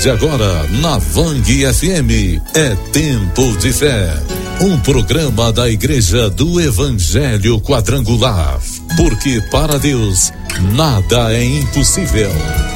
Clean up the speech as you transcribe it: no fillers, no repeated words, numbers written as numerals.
de agora, na Vang FM, é Tempo de Fé. Um programa da Igreja do Evangelho Quadrangular. Porque para Deus, nada é impossível.